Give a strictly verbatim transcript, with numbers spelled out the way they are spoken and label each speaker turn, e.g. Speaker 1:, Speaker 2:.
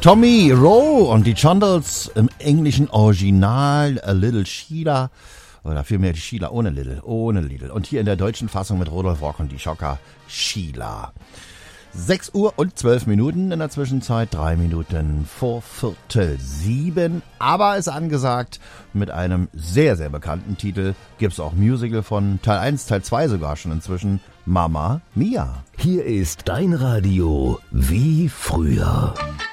Speaker 1: Tommy Rowe und die Chondals im englischen Original A Little Sheila. Oder vielmehr die Sheila ohne Little, ohne Little. Und hier in der deutschen Fassung mit Rudolf Rock und die Schocker Sheila. sechs Uhr und zwölf Minuten, in der Zwischenzeit drei Minuten vor Viertel sieben. Aber ist angesagt mit einem sehr, sehr bekannten Titel. Gibt's auch Musical von Teil eins, Teil zwei sogar schon inzwischen. Mamma Mia.
Speaker 2: Hier ist dein Radio wie früher.